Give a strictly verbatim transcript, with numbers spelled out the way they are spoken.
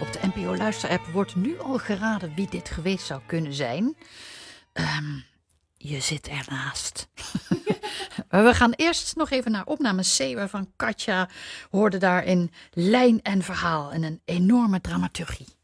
Op de N P O-luisterapp wordt nu al geraden wie dit geweest zou kunnen zijn. Um, je zit ernaast. We gaan eerst nog even naar opname C, waarvan Katja hoorde daarin lijn en verhaal en een enorme dramaturgie.